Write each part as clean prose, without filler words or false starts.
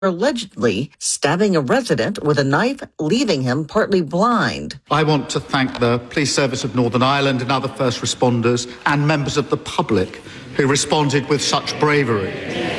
allegedly stabbing a resident with a knife, leaving him partly blind. I want to thank the Police Service of Northern Ireland and other first responders and members of the public who responded with such bravery.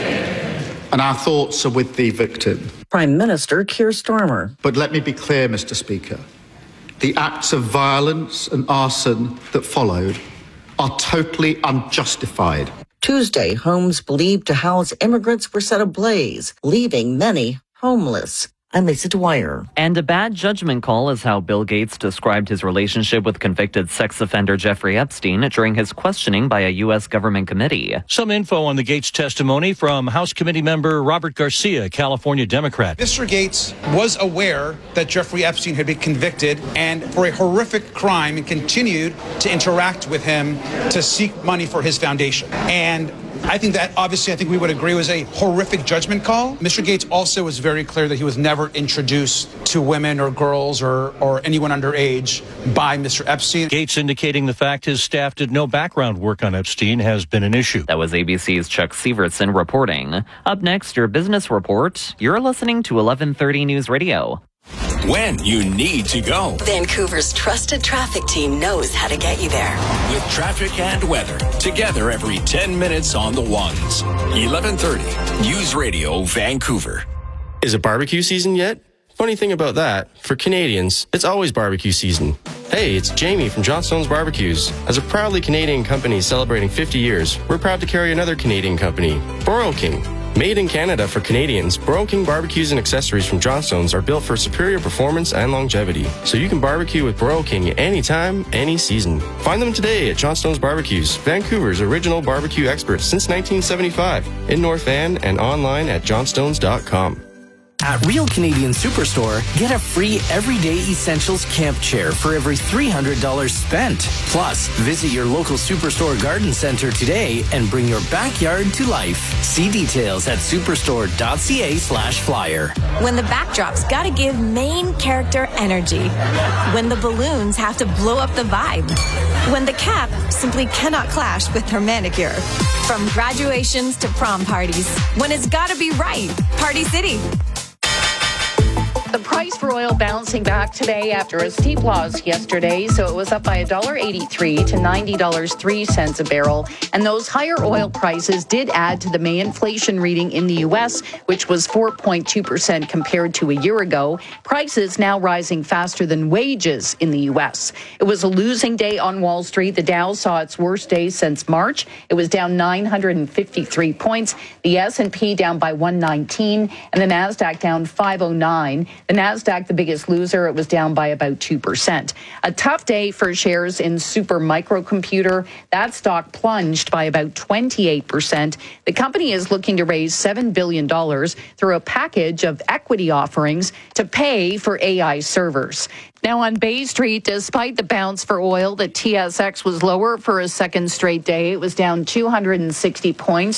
And our thoughts are with the victim. Prime Minister Keir Starmer. But let me be clear, Mr. Speaker. The acts of violence and arson that followed are totally unjustified. Tuesday, homes believed to house immigrants were set ablaze, leaving many homeless. I'm Lisa Dwyer. And a bad judgment call is how Bill Gates described his relationship with convicted sex offender Jeffrey Epstein during his questioning by a U.S. government committee. Some info on the Gates testimony from House Committee member Robert Garcia, California Democrat. Mr. Gates was aware that Jeffrey Epstein had been convicted and for a horrific crime and continued to interact with him to seek money for his foundation. And I think that, obviously, I think we would agree was a horrific judgment call. Mr. Gates also was very clear that he was never introduced to women or girls or anyone underage by Mr. Epstein. Gates indicating the fact his staff did no background work on Epstein has been an issue. That was ABC's Chuck Severson reporting. Up next, your business report. You're listening to 1130 News Radio. When you need to go. Vancouver's trusted traffic team knows how to get you there. With traffic and weather, together every 10 minutes on the ones. 1130 News Radio, Vancouver. Is it barbecue season yet? Funny thing about that, for Canadians, it's always barbecue season. Hey, it's Jamie from Johnstone's Barbecues. As a proudly Canadian company celebrating 50 years, we're proud to carry another Canadian company, Boro King. Made in Canada for Canadians, Boro King barbecues and accessories from Johnstone's are built for superior performance and longevity. So you can barbecue with Boro King anytime, any season. Find them today at Johnstone's Barbecues, Vancouver's original barbecue experts since 1975, in North Van and online at johnstones.com. At Real Canadian Superstore, get a free Everyday Essentials camp chair for every $300 spent. Plus, visit your local Superstore garden center today and bring your backyard to life. See details at superstore.ca/flyer. When the backdrop's gotta give main character energy. When the balloons have to blow up the vibe. When the cap simply cannot clash with her manicure. From graduations to prom parties. When it's gotta be right. Party City. The price for oil bouncing back today after a steep loss yesterday, so it was up by $1.83 to $90.03 a barrel. And those higher oil prices did add to the May inflation reading in the U.S., which was 4.2% compared to a year ago. Prices now rising faster than wages in the U.S. It was a losing day on Wall Street. The Dow saw its worst day since March. It was down 953 points. The S&P down by 119, and the Nasdaq down 509. The Nasdaq, the biggest loser, it was down by about 2%. A tough day for shares in Super Microcomputer. That stock plunged by about 28%. The company is looking to raise $7 billion through a package of equity offerings to pay for AI servers. Now on Bay Street, despite the bounce for oil, the TSX was lower for a second straight day. It was down 260 points,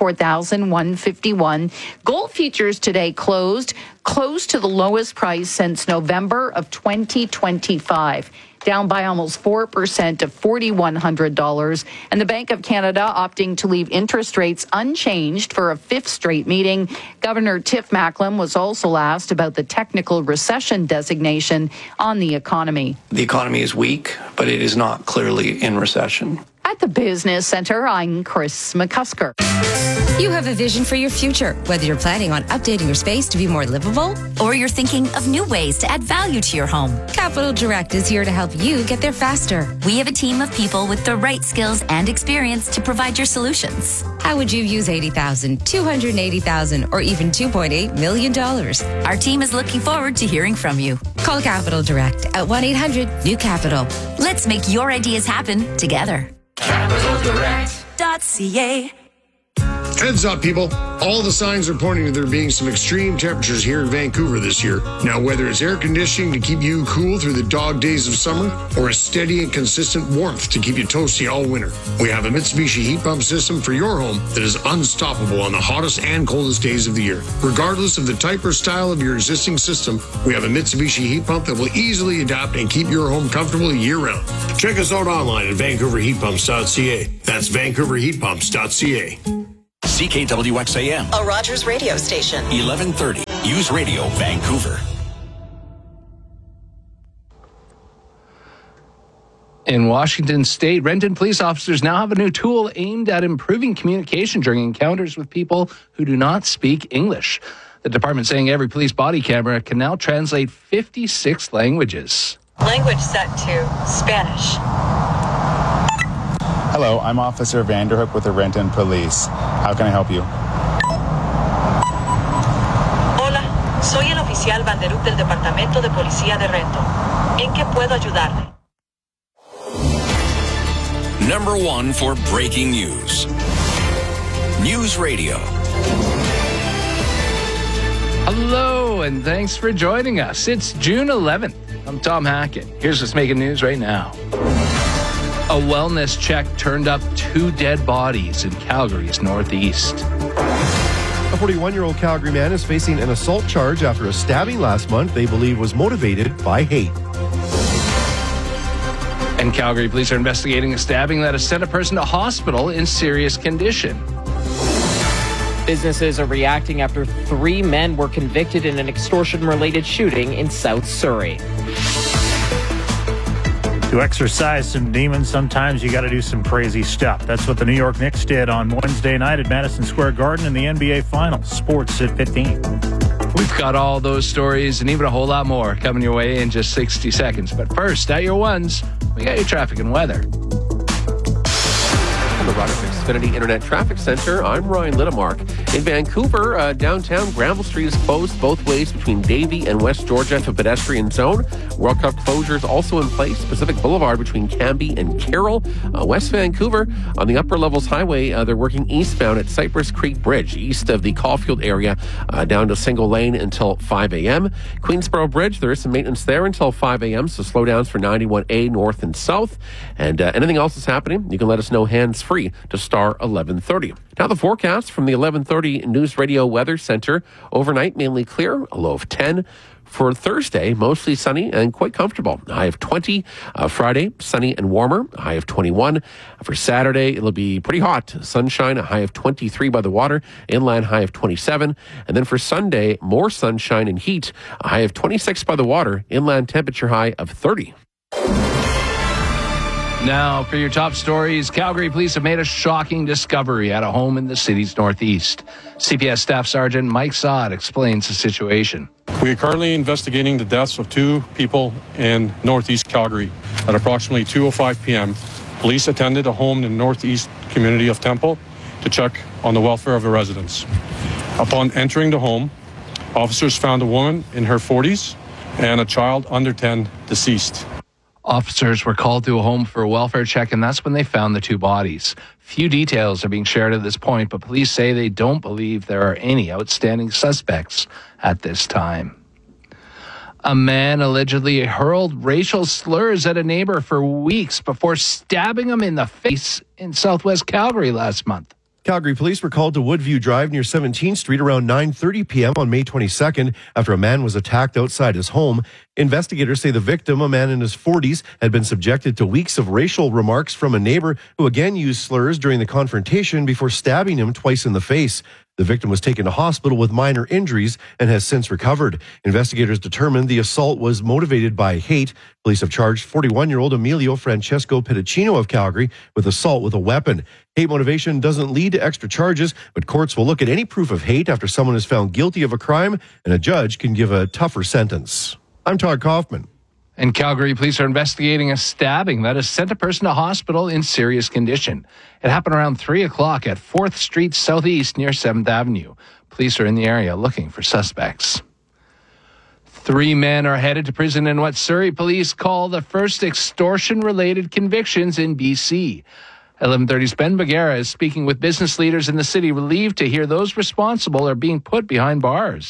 34,151. Gold futures today closed close to the lowest price since November of 2025. Down by almost 4% to $4,100. And the Bank of Canada opting to leave interest rates unchanged for a fifth straight meeting. Governor Tiff Macklem was also asked about the technical recession designation on the economy. The economy is weak, but it is not clearly in recession. At the Business Center, I'm Chris McCusker. You have a vision for your future, whether you're planning on updating your space to be more livable, or you're thinking of new ways to add value to your home. Capital Direct is here to help you get there faster. We have a team of people with the right skills and experience to provide your solutions. How would you use $80,000, $280,000, or even $2.8 million? Our team is looking forward to hearing from you. Call Capital Direct at 1-800-NEW-CAPITAL. Let's make your ideas happen together. CapitalDirect.ca. Heads up, people. All the signs are pointing to there being some extreme temperatures here in Vancouver this year. Now, whether it's air conditioning to keep you cool through the dog days of summer or a steady and consistent warmth to keep you toasty all winter, we have a Mitsubishi heat pump system for your home that is unstoppable on the hottest and coldest days of the year. Regardless of the type or style of your existing system, we have a Mitsubishi heat pump that will easily adapt and keep your home comfortable year-round. Check us out online at VancouverHeatPumps.ca. That's VancouverHeatPumps.ca. CKWXAM. A Rogers radio station. 1130. News Radio Vancouver. In Washington State, Renton police officers now have a new tool aimed at improving communication during encounters with people who do not speak English. The department saying every police body camera can now translate 56 languages. Language set to Spanish. Hello, I'm Officer Vanderhook with the Renton Police. How can I help you? Hola, soy el oficial Vanderhook del Departamento de Policía de Renton. ¿En qué puedo ayudarle? Number one for breaking news. News Radio. Hello, and thanks for joining us. It's June 11th. I'm Tom Hackett. Here's what's making news right now. A wellness check turned up 2 dead bodies in Calgary's northeast. A 41-year-old Calgary man is facing an assault charge after a stabbing last month they believe was motivated by hate. And Calgary police are investigating a stabbing that has sent a person to hospital in serious condition. Businesses are reacting after 3 men were convicted in an extortion-related shooting in South Surrey. To exercise some demons, sometimes you got to do some crazy stuff. That's what the New York Knicks did on Wednesday night at Madison Square Garden in the NBA Finals. Sports at 15. We've got all those stories and even a whole lot more coming your way in just 60 seconds. But first, at your ones, we got your traffic and weather. From the Rogers Xfinity Internet Traffic Center, I'm Ryan Littamark. In Vancouver, downtown Granville Street is closed both ways between Davie and West Georgia for pedestrian zone. World Cup closures also in place. Pacific Boulevard between Cambie and Carroll. West Vancouver, on the Upper Levels Highway, they're working eastbound at Cypress Creek Bridge, east of the Caulfield area, down to single lane until 5 a.m. Queensboro Bridge, there is some maintenance there until 5 a.m., so slowdowns for 91A north and south. And anything else is happening, you can let us know hands-free to star 1130. Now the forecast from the 1130 News Radio Weather Center. Overnight, mainly clear, a low of 10. For Thursday, mostly sunny and quite comfortable. A high of 20. Friday, sunny and warmer, a high of 21. For Saturday, it'll be pretty hot. Sunshine, a high of 23 by the water. Inland, high of 27. And then for Sunday, more sunshine and heat, a high of 26 by the water. Inland temperature high of 30. Now, for your top stories, Calgary police have made a shocking discovery at a home in the city's northeast. CPS Staff Sergeant Mike Sod explains the situation. We are currently investigating the deaths of 2 people in northeast Calgary. At approximately 2:05 p.m., police attended a home in the northeast community of Temple to check on the welfare of the residents. Upon entering the home, officers found a woman in her 40s and a child under 10 deceased. Officers were called to a home for a welfare check, and that's when they found the 2 bodies. Few details are being shared at this point, but police say they don't believe there are any outstanding suspects at this time. A man allegedly hurled racial slurs at a neighbor for weeks before stabbing him in the face in southwest Calgary last month. Calgary police were called to Woodview Drive near 17th Street around 9:30 p.m. on May 22nd after a man was attacked outside his home. Investigators say the victim, a man in his 40s, had been subjected to weeks of racial remarks from a neighbor who again used slurs during the confrontation before stabbing him twice in the face. The victim was taken to hospital with minor injuries and has since recovered. Investigators determined the assault was motivated by hate. Police have charged 41-year-old Emilio Francesco Pedicino of Calgary with assault with a weapon. Hate motivation doesn't lead to extra charges, but courts will look at any proof of hate after someone is found guilty of a crime, and a judge can give a tougher sentence. I'm Todd Kaufman. And Calgary police are investigating a stabbing that has sent a person to hospital in serious condition. It happened around 3 o'clock at 4th Street Southeast near 7th Avenue. Police are in the area looking for suspects. 3 men are headed to prison in what Surrey police call the first extortion-related convictions in BC. 1130's Ben Bagheera is speaking with business leaders in the city, relieved to hear those responsible are being put behind bars.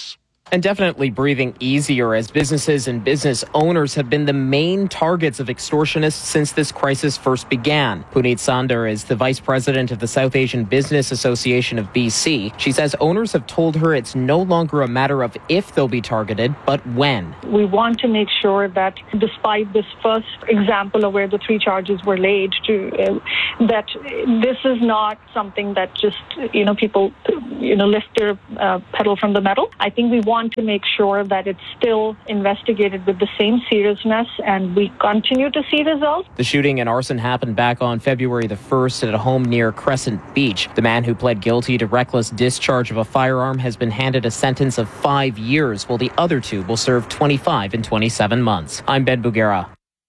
And definitely breathing easier, as businesses and business owners have been the main targets of extortionists since this crisis first began. Puneet Sandar is the vice president of the South Asian Business Association of BC. She says owners have told her it's no longer a matter of if they'll be targeted, but when. We want to make sure that despite this first example of where the 3 charges were laid, that this is not something that just, people, lift their pedal from the metal. I think we want to make sure that it's still investigated with the same seriousness and we continue to see results. The shooting and arson happened back on February the 1st at a home near Crescent Beach. The man who pled guilty to reckless discharge of a firearm has been handed a sentence of 5 years, while the other 2 will serve 25 and 27 months. I'm Ben Bugera.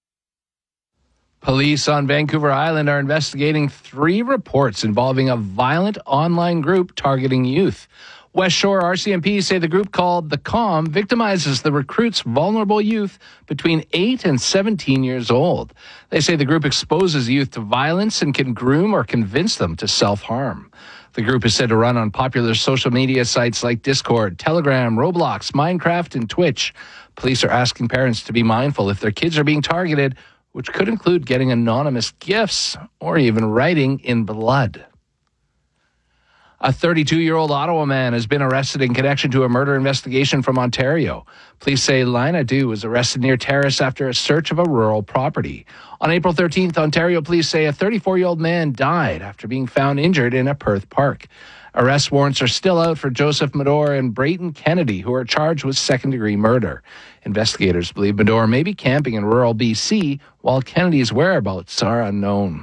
Police on Vancouver Island are investigating 3 reports involving a violent online group targeting youth. West Shore RCMP say the group called The Calm victimizes the recruits' vulnerable youth between 8 and 17 years old. They say the group exposes youth to violence and can groom or convince them to self-harm. The group is said to run on popular social media sites like Discord, Telegram, Roblox, Minecraft, and Twitch. Police are asking parents to be mindful if their kids are being targeted, which could include getting anonymous gifts or even writing in blood. A 32-year-old Ottawa man has been arrested in connection to a murder investigation from Ontario. Police say Lina Du was arrested near Terrace after a search of a rural property. On April 13th, Ontario police say a 34-year-old man died after being found injured in a Perth park. Arrest warrants are still out for Joseph Medor and Brayton Kennedy, who are charged with second-degree murder. Investigators believe Medor may be camping in rural BC, while Kennedy's whereabouts are unknown.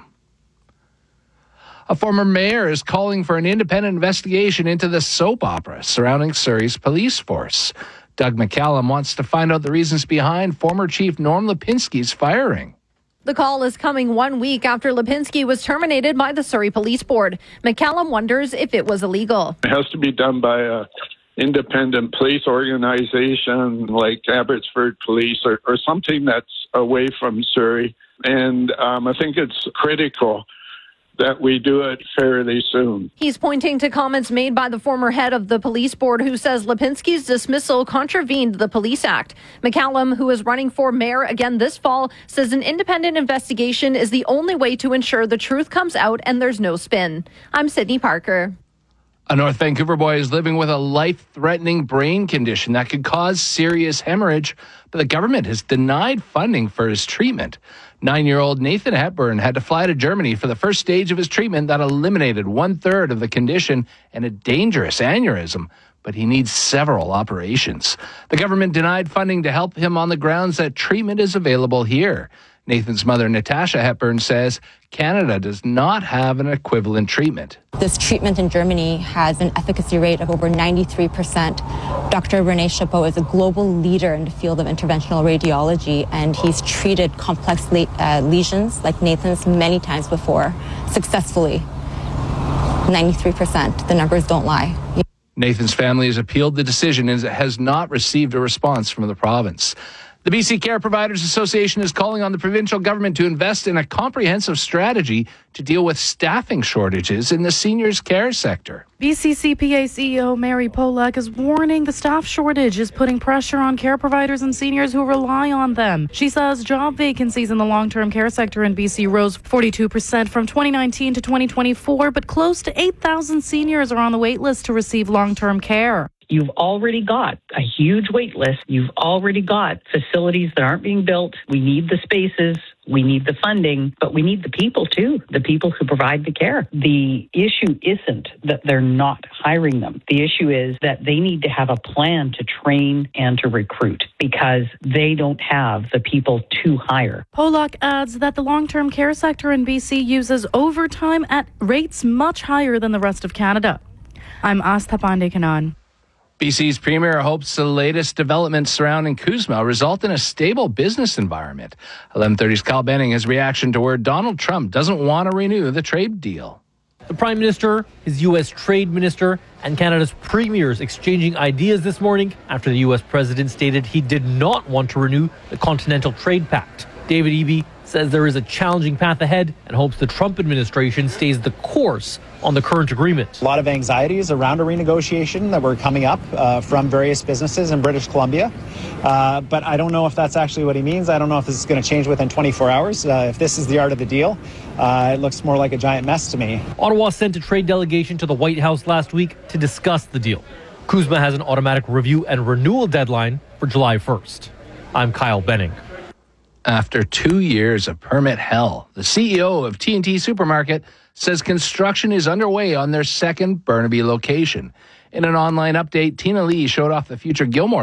A former mayor is calling for an independent investigation into the soap opera surrounding Surrey's police force. Doug McCallum wants to find out the reasons behind former Chief Norm Lipinski's firing. The call is coming 1 week after Lipinski was terminated by the Surrey Police Board. McCallum wonders if it was illegal. It has to be done by an independent police organization like Abbotsford Police or something that's away from Surrey. And I think it's critical that we do it fairly soon. He's pointing to comments made by the former head of the police board who says Lipinski's dismissal contravened the Police Act. McCallum, who is running for mayor again this fall, says an independent investigation is the only way to ensure the truth comes out and there's no spin. I'm Sydney Parker. A North Vancouver boy is living with a life-threatening brain condition that could cause serious hemorrhage, but the government has denied funding for his treatment. 9-year-old Nathan Hepburn had to fly to Germany for the first stage of his treatment that eliminated 1/3 of the condition and a dangerous aneurysm, but he needs several operations. The government denied funding to help him on the grounds that treatment is available here. Nathan's mother, Natasha Hepburn, says Canada does not have an equivalent treatment. This treatment in Germany has an efficacy rate of over 93%. Dr. René Chapeau is a global leader in the field of interventional radiology, and he's treated complex lesions like Nathan's many times before, successfully. 93%. The numbers don't lie. Nathan's family has appealed the decision and has not received a response from the province. The BC Care Providers Association is calling on the provincial government to invest in a comprehensive strategy to deal with staffing shortages in the seniors' care sector. BCCPA CEO Mary Polak is warning the staff shortage is putting pressure on care providers and seniors who rely on them. She says job vacancies in the long-term care sector in BC rose 42% from 2019 to 2024, but close to 8,000 seniors are on the wait list to receive long-term care. You've already got a huge wait list. You've already got facilities that aren't being built. We need the spaces. We need the funding, but we need the people too, the people who provide the care. The issue isn't that they're not hiring them. The issue is that they need to have a plan to train and to recruit because they don't have the people to hire. Polak adds that the long-term care sector in BC uses overtime at rates much higher than the rest of Canada. I'm Astha Pandey-Kanan. BC's Premier hopes the latest developments surrounding CUSMA result in a stable business environment. 1130's Kyle Benning has reaction to where Donald Trump doesn't want to renew the trade deal. The Prime Minister, his U.S. Trade Minister, and Canada's premiers exchanging ideas this morning after the U.S. President stated he did not want to renew the Continental Trade Pact. David Eby, says there is a challenging path ahead and hopes the Trump administration stays the course on the current agreement. A lot of anxieties around a renegotiation that were coming up from various businesses in British Columbia. But I don't know if that's actually what he means. I don't know if this is going to change within 24 hours. If this is the art of the deal, it looks more like a giant mess to me. Ottawa sent a trade delegation to the White House last week to discuss the deal. CUSMA has an automatic review and renewal deadline for July 1st. I'm Kyle Benning. After 2 years of permit hell, the CEO of T&T Supermarket says construction is underway on their second Burnaby location. In an online update, Tina Lee showed off the future Gilmore